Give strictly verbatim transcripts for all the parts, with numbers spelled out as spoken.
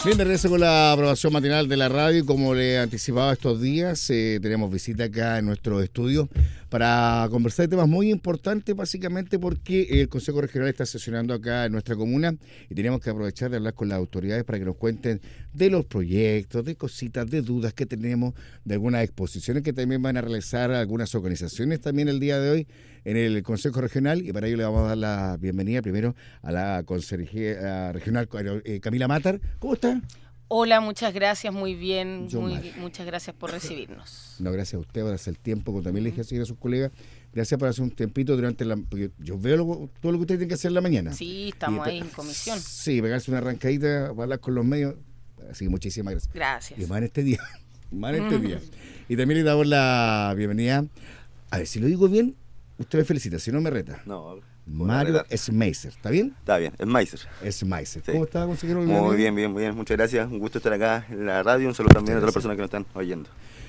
Bien, de regreso con la aprobación matinal de la radio. Como le anticipaba estos días, eh, tenemos visita acá en nuestro estudio para conversar de temas muy importantes, básicamente porque el Consejo Regional está sesionando acá en nuestra comuna y tenemos que aprovechar de hablar con las autoridades para que nos cuenten de los proyectos, de cositas, de dudas que tenemos, de algunas exposiciones que también van a realizar algunas organizaciones también el día de hoy en el Consejo Regional, y para ello le vamos a dar la bienvenida primero a la Consejería Regional eh, Camila Matar. ¿Cómo está? Hola, muchas gracias, muy bien, Yo muy, mal. muchas gracias por recibirnos. No, gracias a usted por hacer el tiempo, como también le dije así a sus colegas, gracias por hacer un tiempito durante la... Porque yo veo lo, todo lo que usted tiene que hacer en la mañana. Sí, estamos Y, ahí en comisión. Sí, pegarse una arrancadita, hablar con los medios, así que muchísimas gracias. Gracias. Y más en este día, más en este día. Y también le damos la bienvenida, a ver si lo digo bien, usted me felicita, si no me reta. No, Mario Schmeiser, ¿está bien? Está bien, es Meiser. Schmeiser. Sí. ¿Cómo está, consejero? Muy bien, bien, muy bien. Muchas gracias. Un gusto estar acá en la radio. Un saludo también a todas las personas que nos están oyendo.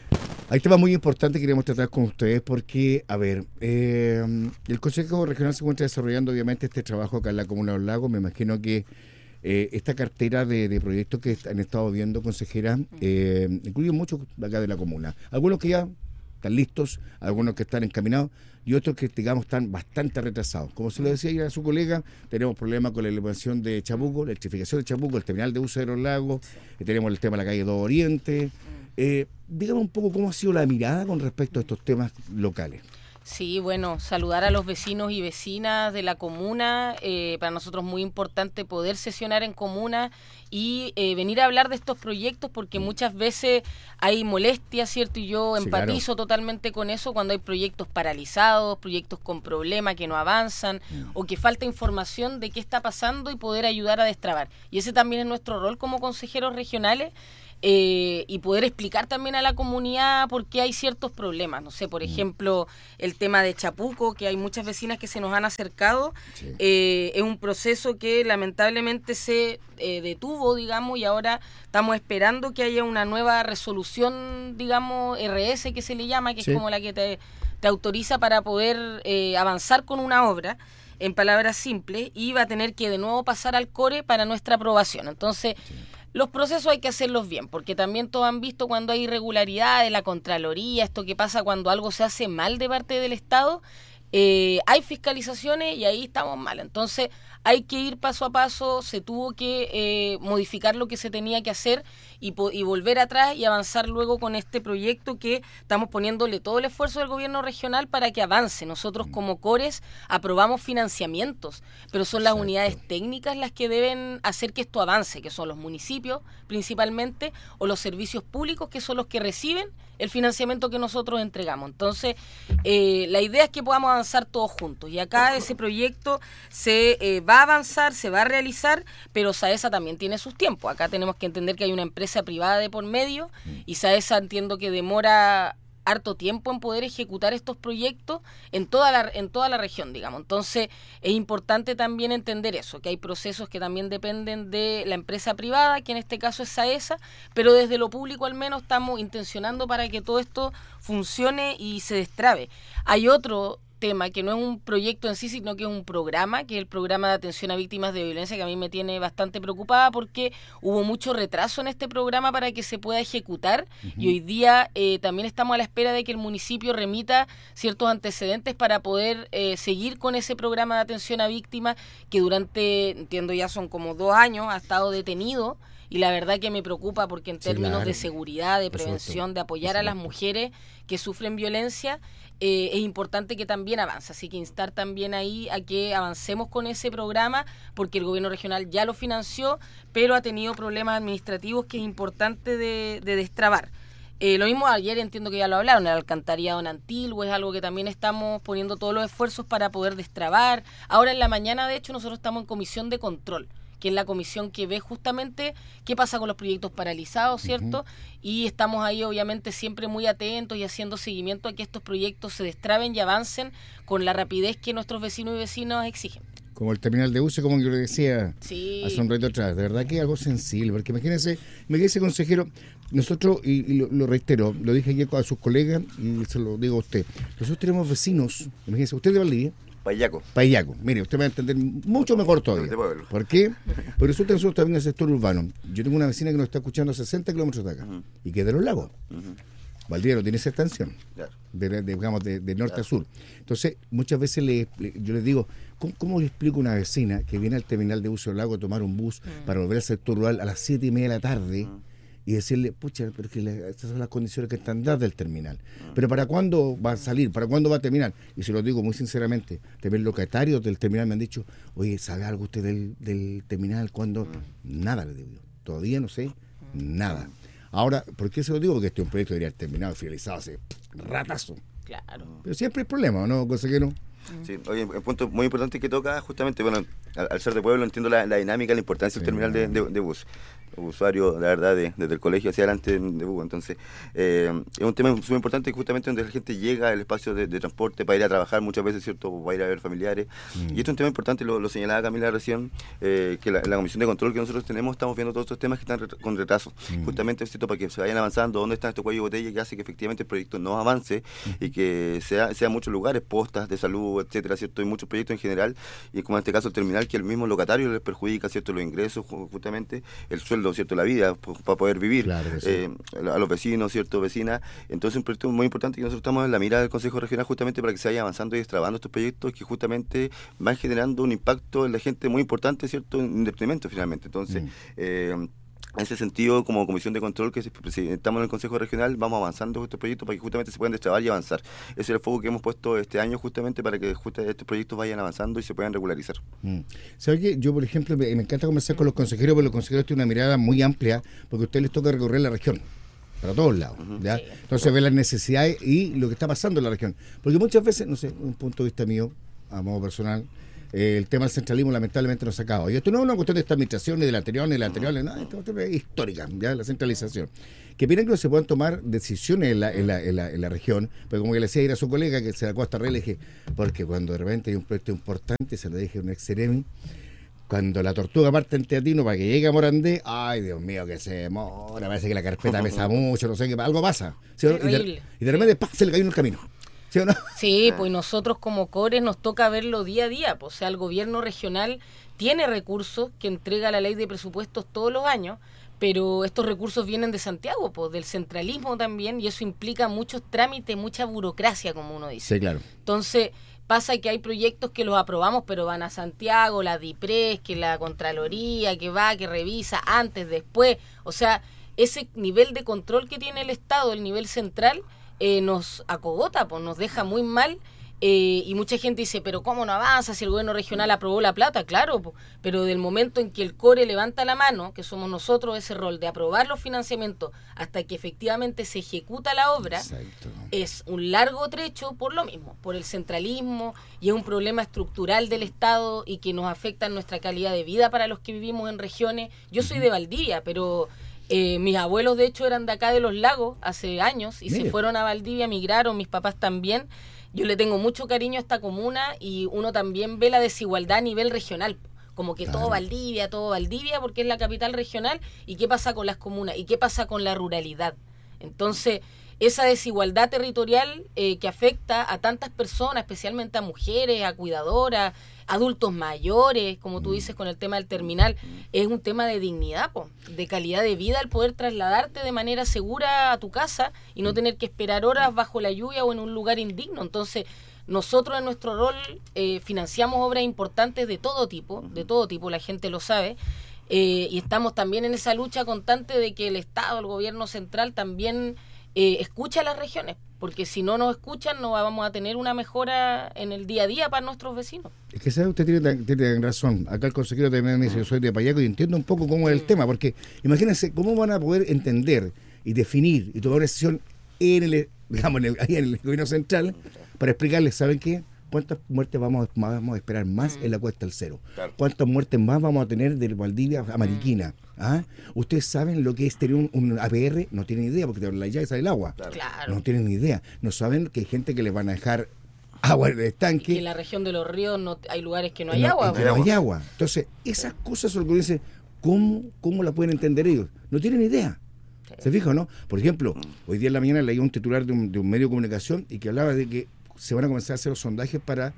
Hay temas muy importantes que queremos tratar con ustedes porque, a ver, eh, el Consejo Regional se encuentra desarrollando obviamente este trabajo acá en la Comuna de los Lagos. Me imagino que eh, esta cartera de, de proyectos que han estado viendo, consejera, eh, incluye muchos de acá de la comuna. Algunos que ya están listos, algunos que están encaminados y otros que, digamos, están bastante retrasados. Como se lo decía ya a su colega, tenemos problemas con la elevación de Chabuco, la electrificación de Chabuco, el terminal de uso de los lagos, y tenemos el tema de la calle dos Oriente. Eh, dígame un poco cómo ha sido la mirada con respecto a estos temas locales. Sí, bueno, saludar a los vecinos y vecinas de la comuna. Eh, para nosotros es muy importante poder sesionar en comuna y eh, venir a hablar de estos proyectos porque muchas veces hay molestia, ¿cierto? Y yo Sí, empatizo claro. totalmente con eso cuando hay proyectos paralizados, proyectos con problemas que no avanzan mm. o que falta información de qué está pasando y poder ayudar a destrabar. Y ese también es nuestro rol como consejeros regionales. Eh, y poder explicar también a la comunidad por qué hay ciertos problemas. No sé, por ejemplo, el tema de Chapuco, que hay muchas vecinas que se nos han acercado. Sí. Eh, es un proceso que lamentablemente se eh, detuvo, digamos, y ahora estamos esperando que haya una nueva resolución, digamos, R S que se le llama, que sí. es como la que te, te autoriza para poder eh, avanzar con una obra. En palabras simples, y va a tener que de nuevo pasar al core para nuestra aprobación. Entonces, sí. los procesos hay que hacerlos bien, porque también todos han visto cuando hay irregularidades, la Contraloría, esto que pasa cuando algo se hace mal de parte del Estado, eh, hay fiscalizaciones y ahí estamos mal. Entonces, hay que ir paso a paso, se tuvo que eh, modificar lo que se tenía que hacer y, y volver atrás y avanzar luego con este proyecto que estamos poniéndole todo el esfuerzo del gobierno regional para que avance. Nosotros como CORES aprobamos financiamientos, pero son las Exacto. unidades técnicas las que deben hacer que esto avance, que son los municipios principalmente o los servicios públicos que son los que reciben el financiamiento que nosotros entregamos. Entonces, eh, la idea es que podamos avanzar todos juntos y acá ese proyecto se eh, va a avanzar, se va a realizar, pero SAESA también tiene sus tiempos. Acá tenemos que entender que hay una empresa privada de por medio y SAESA entiendo que demora harto tiempo en poder ejecutar estos proyectos en toda la en toda la región, digamos. Entonces, es importante también entender eso, que hay procesos que también dependen de la empresa privada, que en este caso es SAESA, pero desde lo público al menos estamos intencionando para que todo esto funcione y se destrabe. Hay otro tema que no es un proyecto en sí, sino que es un programa, que es el programa de atención a víctimas de violencia, que a mí me tiene bastante preocupada porque hubo mucho retraso en este programa para que se pueda ejecutar uh-huh. y hoy día eh, también estamos a la espera de que el municipio remita ciertos antecedentes para poder eh, seguir con ese programa de atención a víctimas que durante, entiendo ya son como dos años, ha estado detenido. Y la verdad que me preocupa porque en términos sí, claro. de seguridad, de prevención, de apoyar a las mujeres que sufren violencia, eh, es importante que también avance. Así que instar también ahí a que avancemos con ese programa porque el gobierno regional ya lo financió, pero ha tenido problemas administrativos que es importante de, de destrabar. Eh, lo mismo ayer entiendo que ya lo hablaron, el alcantarillado en Antilgo es algo que también estamos poniendo todos los esfuerzos para poder destrabar. Ahora en la mañana, de hecho, nosotros estamos en comisión de control, que es la comisión que ve justamente qué pasa con los proyectos paralizados, ¿cierto? Uh-huh. Y estamos ahí obviamente siempre muy atentos y haciendo seguimiento a que estos proyectos se destraben y avancen con la rapidez que nuestros vecinos y vecinas exigen. Como el terminal de uso, como yo le decía sí. hace un rato atrás, de verdad que es algo sensible, porque imagínense, imagínense consejero, nosotros, y, y lo, lo reitero, lo dije ayer a sus colegas y se lo digo a usted, nosotros tenemos vecinos, imagínense, usted de Valdivia, Payaco. Payaco. Mire, usted me va a entender mucho mejor todavía. ¿Por qué? Porque resulta que nosotros también en el sector urbano. Yo tengo una vecina que nos está escuchando a sesenta kilómetros de acá, uh-huh. y que es de Los Lagos. Uh-huh. Valdivia no tiene esa extensión, claro. de, de, digamos, de, de norte claro. a sur. Entonces, muchas veces le, le, yo les digo, ¿cómo, ¿cómo le explico a una vecina que viene al terminal de Buceo Lago a tomar un bus uh-huh. para volver al sector rural a las siete y media de la tarde? Uh-huh. Y decirle, pucha, pero que le, estas son las condiciones que están dadas del terminal. Uh-huh. Pero ¿para cuándo va a salir? ¿Para cuándo va a terminar? Y se lo digo muy sinceramente, también los locatarios del terminal me han dicho, oye, ¿sabe algo usted del, del terminal? ¿Cuándo? Uh-huh. Nada, le digo yo. Todavía no sé, uh-huh. nada. Ahora, ¿por qué se lo digo? Porque este es un proyecto debería haber terminado, finalizado hace ratazo. Claro. Pero siempre hay problemas, ¿no, consejero? Sí, oye, un punto muy importante que toca justamente, bueno, al, al ser de pueblo entiendo la, la dinámica, la importancia del sí, terminal de, de, de bus. Usuario, la verdad, de, desde el colegio hacia adelante de bus. Entonces, eh, es un tema muy importante justamente donde la gente llega al espacio de, de transporte para ir a trabajar muchas veces, ¿cierto? O para ir a ver familiares. Mm. Y esto es un tema importante, lo, lo señalaba Camila recién, eh, que la, la comisión de control que nosotros tenemos, estamos viendo todos estos temas que están ret- con retraso. Mm. Justamente, ¿cierto? Para que se vayan avanzando, dónde están estos cuellos de botella que hace que efectivamente el proyecto no avance mm. y que sea, sea muchos lugares, postas de salud, etcétera, ¿cierto? Y muchos proyectos en general, y como en este caso el terminal, que el mismo locatario les perjudica, ¿cierto? Los ingresos, justamente, el sueldo, ¿cierto? La vida, para poder vivir, claro sí. eh, a los vecinos, ¿cierto? Vecinas. Entonces, un proyecto muy importante que nosotros estamos en la mira del Consejo Regional justamente para que se vaya avanzando y destrabando estos proyectos que justamente van generando un impacto en la gente muy importante, ¿cierto? En detrimento, finalmente. Entonces, mm. eh, en ese sentido, como Comisión de Control, que si estamos en el Consejo Regional, vamos avanzando con estos proyectos para que justamente se puedan destrabar y avanzar. Ese es el foco que hemos puesto este año justamente para que justamente estos proyectos vayan avanzando y se puedan regularizar. Mm. ¿Sabe qué? Yo, por ejemplo, me, me encanta conversar con los consejeros, porque los consejeros tienen una mirada muy amplia, porque a ustedes les toca recorrer la región, para todos lados, uh-huh. ¿ya? Entonces, ver las necesidades y lo que está pasando en la región. Porque muchas veces, no sé, un punto de vista mío, a modo personal, Eh, el tema del centralismo lamentablemente nos ha sacado. Y esto no es una cuestión de esta administración, ni de la anterior, ni de la anterior, no, esto es histórica, ya la centralización. Que piden que no se puedan tomar decisiones en la, en la, en la, en la región, pero como que le decía ir a su colega que se la costa re, le dije, porque cuando de repente hay un proyecto importante, se lo dije a un exeremi, cuando la tortuga parte en Teatino para que llegue a Morandé, ay Dios mío, que se demora, parece que la carpeta pesa mucho, no sé qué, algo pasa. ¿Sí? Y, de, y de repente ¡pah!, se le cayó en el camino. ¿Sí o no? Sí, pues nosotros como CORES nos toca verlo día a día, pues, o sea, el gobierno regional tiene recursos que entrega la ley de presupuestos todos los años, pero estos recursos vienen de Santiago, pues del centralismo también, y eso implica muchos trámites, mucha burocracia, como uno dice. Sí, claro. Entonces, pasa que hay proyectos que los aprobamos, pero van a Santiago, la DIPRES, que la Contraloría, que va, que revisa antes, después, o sea, ese nivel de control que tiene el Estado, el nivel central, Eh, nos acogota, pues nos deja muy mal, eh, y mucha gente dice, pero ¿cómo no avanza si el gobierno regional aprobó la plata? Claro, pues, pero del momento en que el CORE levanta la mano, que somos nosotros ese rol de aprobar los financiamientos hasta que efectivamente se ejecuta la obra, exacto, es un largo trecho por lo mismo, por el centralismo, y es un problema estructural del Estado y que nos afecta en nuestra calidad de vida para los que vivimos en regiones. Yo soy de Valdivia, pero Eh, mis abuelos de hecho eran de acá de Los Lagos hace años y Mire. se fueron a Valdivia, migraron, mis papás también. Yo le tengo mucho cariño a esta comuna y uno también ve la desigualdad a nivel regional, como que claro. todo Valdivia, todo Valdivia porque es la capital regional, y qué pasa con las comunas y qué pasa con la ruralidad. Entonces, esa desigualdad territorial eh, que afecta a tantas personas, especialmente a mujeres, a cuidadoras, adultos mayores, como tú dices con el tema del terminal, es un tema de dignidad, po, de calidad de vida, el poder trasladarte de manera segura a tu casa y no tener que esperar horas bajo la lluvia o en un lugar indigno. Entonces, nosotros en nuestro rol eh, financiamos obras importantes de todo tipo, de todo tipo, la gente lo sabe, eh, y estamos también en esa lucha constante de que el Estado, el gobierno central también eh, escucha a las regiones, porque si no nos escuchan no vamos a tener una mejora en el día a día para nuestros vecinos. Es que sabe, usted tiene, tiene razón. Acá el consejero también me dice, yo soy de Payaco y entiendo un poco cómo es el tema, porque imagínense cómo van a poder entender y definir y tomar una decisión en el, digamos, en el, ahí en el gobierno central para explicarles, ¿saben qué? ¿Cuántas muertes vamos, vamos a esperar más mm. en la Cuesta del Cero? Claro. ¿Cuántas muertes más vamos a tener de Valdivia a Mariquina? Mm. ¿Ah? ¿Ustedes saben lo que es tener un, un A P R? No tienen idea, porque te la llave sale el agua. Claro. No tienen idea. No saben que hay gente que les van a dejar agua en el estanque. Y en la región de los ríos no hay lugares que no hay no, agua. Que no hay agua. Entonces, esas cosas son lo que dicen, ¿cómo, ¿cómo la pueden entender ellos? No tienen idea. Sí. ¿Se fijan, no? Por ejemplo, hoy día en la mañana leí un titular de un, de un medio de comunicación y que hablaba de que se van a comenzar a hacer los sondajes para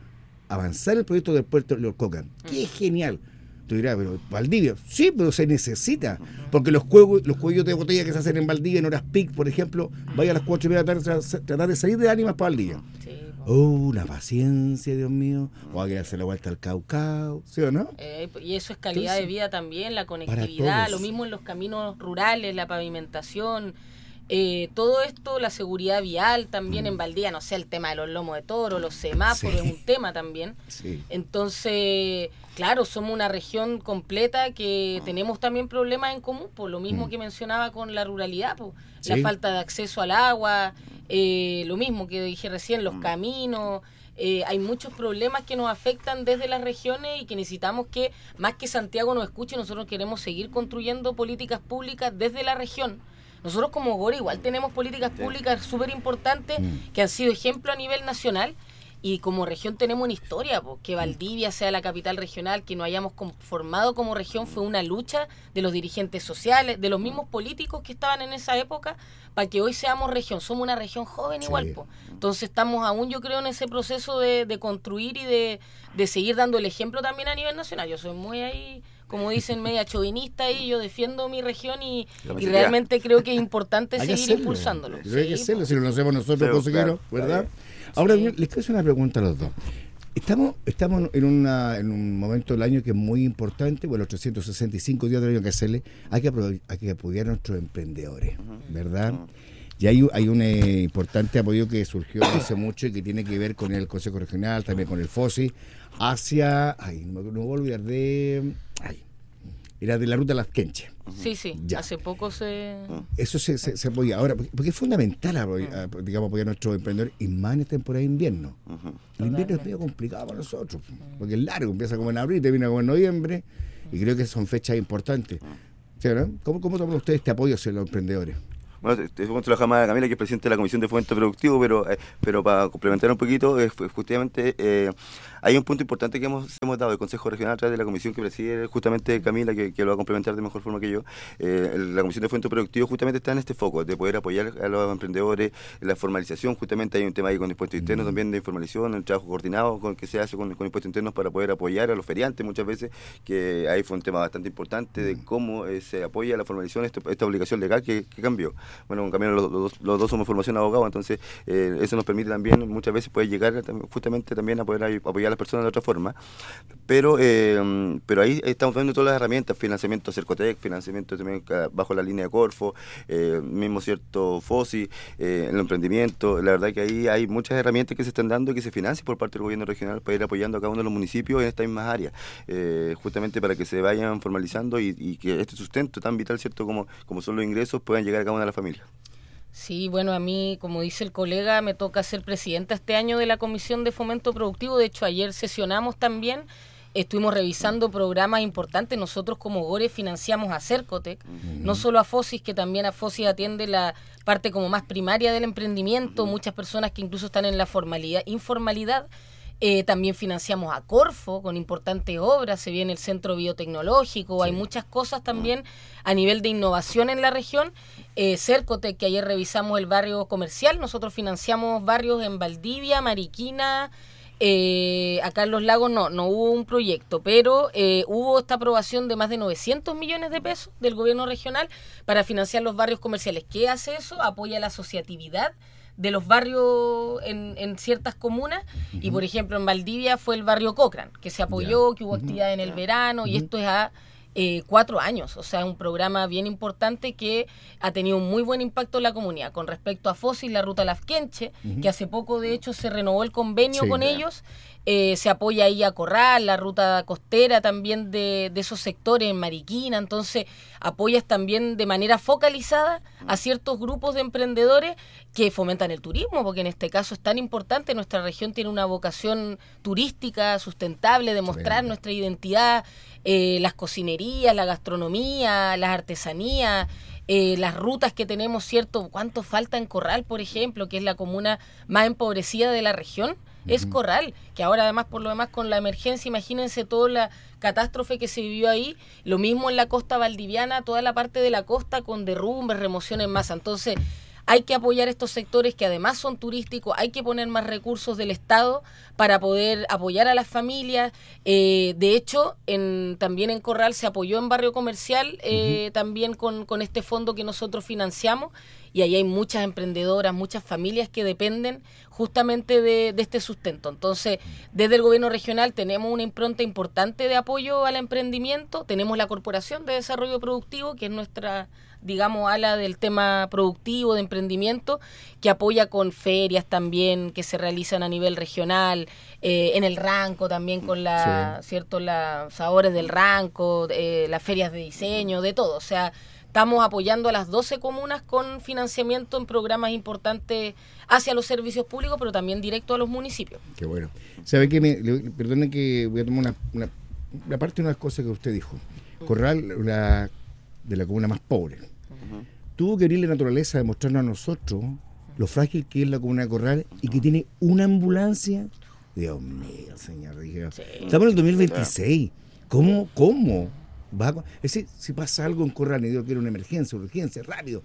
avanzar el proyecto del puerto de Lorcoca. ¡Qué genial! Tú dirás, pero Valdivia, sí, pero se necesita, porque los cuellos, los cuellos de botella que se hacen en Valdivia en horas peak, por ejemplo, vaya a las cuatro y media de la tarde, tratar de salir de Ánimas para Valdivia. Sí, oh, una paciencia, Dios mío, o hay que darse la vuelta al Caucao, ¿sí o no? Eh, y eso es calidad Entonces, de vida también, la conectividad, lo mismo en los caminos rurales, la pavimentación. Eh, todo esto, la seguridad vial también mm. en Valdivia, no sé, el tema de los lomos de toro, los semáforos, sí. es un tema también. Sí. Entonces, claro, somos una región completa que tenemos también problemas en común, por lo mismo mm. que mencionaba con la ruralidad, pues, sí. la falta de acceso al agua, eh, lo mismo que dije recién, los mm. caminos. Eh, hay muchos problemas que nos afectan desde las regiones y que necesitamos que, más que Santiago nos escuche, nosotros queremos seguir construyendo políticas públicas desde la región. Nosotros como Gore igual tenemos políticas públicas súper importantes mm. que han sido ejemplo a nivel nacional y como región tenemos una historia, pues, que Valdivia sea la capital regional, que nos hayamos conformado como región fue una lucha de los dirigentes sociales, de los mismos políticos que estaban en esa época para que hoy seamos región. Somos una región joven igual, sí. pues. Entonces estamos aún, yo creo, en ese proceso de, de construir y de, de seguir dando el ejemplo también a nivel nacional. Yo soy muy ahí... como dicen, media chauvinista y yo defiendo mi región y, y realmente creo que es importante seguir hacerlo. impulsándolo. Creo sí, hay que hacerlo, si lo hacemos nosotros, consejeros, claro, ¿verdad? Sí. Ahora, les quiero hacer una pregunta a los dos. Estamos estamos en una en un momento del año que es muy importante, bueno, los trescientos sesenta y cinco días del año que hacerle, hay que, hay que apoyar a nuestros emprendedores, ¿verdad? Y hay, hay un eh, importante apoyo que surgió hace mucho y que tiene que ver con el Consejo Regional, también con el FOSI, hacia, ay, no, no voy a olvidar de, ay, era de la ruta Lasquenche. Sí, sí, ya. Hace poco se... Eso se, se, se apoya. Ahora, porque es fundamental apoyar, digamos, apoyar a nuestros emprendedores, y más en esta temporada de invierno. Uh-huh. El invierno es medio complicado para nosotros, porque es largo, empieza como en abril, termina como en noviembre, y creo que son fechas importantes. ¿Sí, no? ¿Cómo, cómo toman ustedes este apoyo hacia los emprendedores? Bueno, te cuento la jamás a Camila, que es presidente de la Comisión de Fomento Productivo, pero eh, pero para complementar un poquito, eh, justamente eh, hay un punto importante que hemos, hemos dado el Consejo Regional a través de la comisión que preside justamente Camila, que, que lo va a complementar de mejor forma que yo. Eh, la Comisión de Fomento Productivo justamente está en este foco, de poder apoyar a los emprendedores, en la formalización. Justamente hay un tema ahí con impuestos internos también de informalización, el trabajo coordinado con que se hace con, con impuestos internos para poder apoyar a los feriantes muchas veces, que ahí fue un tema bastante importante de cómo eh, se apoya la formalización, esta, esta obligación legal que, que cambió. Bueno, con Camila los, los, los dos somos formación de abogado, entonces eh, eso nos permite también muchas veces poder llegar justamente también a poder apoyar a las personas de otra forma, pero eh, pero ahí estamos viendo todas las herramientas, financiamiento Cercotec, financiamiento también bajo la línea de Corfo, eh, mismo cierto FOSI, eh, el emprendimiento. La verdad que ahí hay muchas herramientas que se están dando y que se financian por parte del gobierno regional para ir apoyando a cada uno de los municipios en estas mismas áreas, eh, justamente para que se vayan formalizando y, y que este sustento tan vital, cierto, como, como son los ingresos, puedan llegar a cada una de las familias. Sí, bueno, a mí, como dice el colega, me toca ser presidenta este año de la Comisión de Fomento Productivo. De hecho, ayer sesionamos también, estuvimos revisando programas importantes. Nosotros como Gore financiamos a Cercotec, uh-huh. no solo a FOSIS, que también a FOSIS atiende la parte como más primaria del emprendimiento, uh-huh. muchas personas que incluso están en la formalidad, informalidad. Eh, también financiamos a Corfo con importantes obras, se viene el centro biotecnológico, sí. hay muchas cosas también a nivel de innovación en la región. Eh, Cercotec, que ayer revisamos el barrio comercial, nosotros financiamos barrios en Valdivia, Mariquina, eh, acá en Los Lagos no, no hubo un proyecto, pero eh, hubo esta aprobación de más de novecientos millones de pesos del gobierno regional para financiar los barrios comerciales. ¿Qué hace eso? Apoya la asociatividad de los barrios en, en ciertas comunas, uh-huh. y por ejemplo en Valdivia fue el barrio Cochrane, que se apoyó, yeah. que hubo uh-huh. actividad en el verano, uh-huh. y esto es a eh, cuatro años, o sea, un programa bien importante que ha tenido un muy buen impacto en la comunidad. Con respecto a FOSIS, la ruta Lasquenche, uh-huh. que hace poco de hecho se renovó el convenio sí, con yeah. ellos, eh, se apoya ahí a Corral, la ruta costera también de, de esos sectores en Mariquina, entonces apoyas también de manera focalizada a ciertos grupos de emprendedores que fomentan el turismo, porque en este caso es tan importante, nuestra región tiene una vocación turística, sustentable, de mostrar sí, nuestra identidad, eh, las cocinerías, la gastronomía, las artesanías, eh, las rutas que tenemos, ¿cierto? ¿Cuánto falta en Corral, por ejemplo, que es la comuna más empobrecida de la región? Es Corral, que ahora además por lo demás con la emergencia, imagínense toda la catástrofe que se vivió ahí, lo mismo en la costa valdiviana, toda la parte de la costa con derrumbes, remoción en masa. Entonces hay que apoyar estos sectores que además son turísticos, hay que poner más recursos del Estado para poder apoyar a las familias. Eh, de hecho, en, también en Corral se apoyó en Barrio Comercial, eh, uh-huh. también con, con este fondo que nosotros financiamos, y ahí hay muchas emprendedoras, muchas familias que dependen justamente de, de este sustento. Entonces, desde el gobierno regional tenemos una impronta importante de apoyo al emprendimiento, tenemos la Corporación de Desarrollo Productivo, que es nuestra, digamos, ala del tema productivo, de emprendimiento, que apoya con ferias también que se realizan a nivel regional, eh, en el Ranco también con la, sí. ¿cierto? Las sabores del Ranco, eh, las ferias de diseño, de todo, o sea, estamos apoyando a las doce comunas con financiamiento en programas importantes hacia los servicios públicos, pero también directo a los municipios. Qué bueno. ¿Sabe qué? Me, le, perdone que voy a tomar una, una, una parte de unas cosas que usted dijo. Corral, una de la comuna más pobre. Uh-huh. Tuvo que venir la naturaleza a demostrarnos a nosotros lo frágil que es la comuna de Corral y que tiene una ambulancia. Dios mío, señor. Dije, sí. Estamos en el dos mil veintiséis. ¿Cómo? ¿Cómo? Va a, es decir, si pasa algo en Corral y digo que era una emergencia, urgencia, rápido,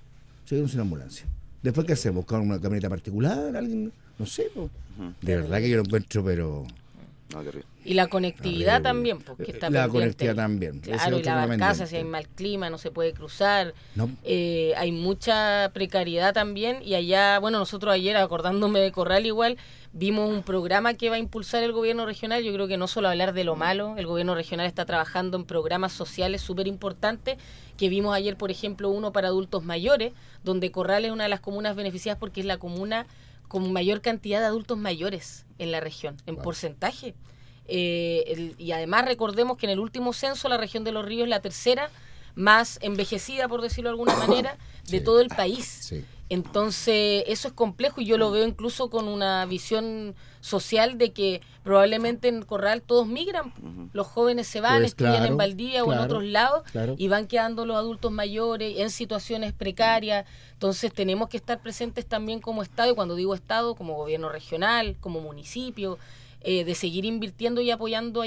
se viene una ambulancia. Después, ¿qué hacemos? ¿Buscar una camioneta particular? ¿Alguien? No sé. Pues. Uh-huh. De verdad que yo lo encuentro, pero... No, y la conectividad no, también, porque está la pendiente. conectividad también. Claro, y la barcaza, si hay mal clima, no se puede cruzar. No. Eh, hay mucha precariedad también, y allá, bueno, nosotros ayer, acordándome de Corral igual, vimos un programa que va a impulsar el gobierno regional. Yo creo que no solo hablar de lo malo, el gobierno regional está trabajando en programas sociales súper importantes, que vimos ayer, por ejemplo, uno para adultos mayores, donde Corral es una de las comunas beneficiadas porque es la comuna con mayor cantidad de adultos mayores en la región, en wow. porcentaje. Eh, el, y además recordemos que en el último censo la región de Los Ríos es la tercera más envejecida, por decirlo de alguna manera, de sí. todo el país. Sí. Entonces, eso es complejo y yo lo veo incluso con una visión social de que probablemente en Corral todos migran. Uh-huh. Los jóvenes se van, pues estudian claro, en Valdivia claro, o en otros lados claro. y van quedando los adultos mayores en situaciones precarias. Entonces, tenemos que estar presentes también como Estado, y cuando digo Estado, como gobierno regional, como municipio, eh, de seguir invirtiendo y apoyando